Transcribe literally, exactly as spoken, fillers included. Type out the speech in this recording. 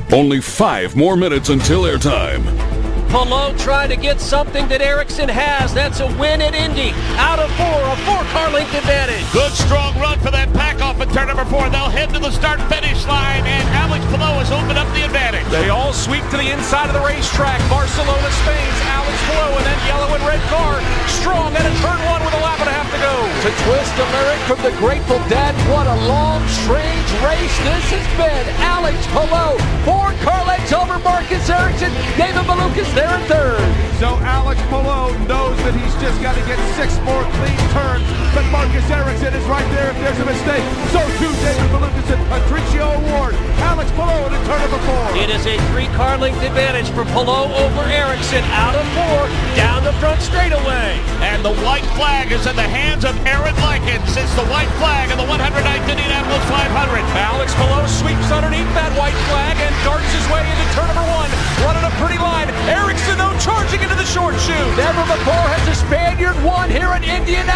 Only five more minutes until airtime. Palou trying to get something that Ericsson has. That's a win at Indy. Out of four, a four-car length advantage. Good strong run for that pack off in turn number four. They'll head to the start-finish line, and Alex Palou has opened up the advantage. They all sweep to the inside of the racetrack. Barcelona, Spain's Alex Palou, and then yellow and red car. Strong at a turn one with a lap and a half to go. To twist the lyric from the Grateful Dead, what a long, strange race this has been. Alex Palou, four car lengths over Marcus Ericsson. David Malukas there in third. So Alex Palou knows that he's just got to get six more clean turns, but Marcus Ericsson is right there if there's a mistake. So too David Malukas and Patricio Award. Alex Palou in turn number four. It is a three-car length advantage for Palou over Ericsson. Out of four, down the front straightaway. And the white flag is in the hands of Aaron Likens. It's the white flag in the one hundred ninth Indianapolis five hundred. Alex Palou sweeps underneath that white flag and darts his way into turn number one. Running a pretty line. Ericsson, though, charging into the short chute. Never before has a Spaniard won here at Indianapolis.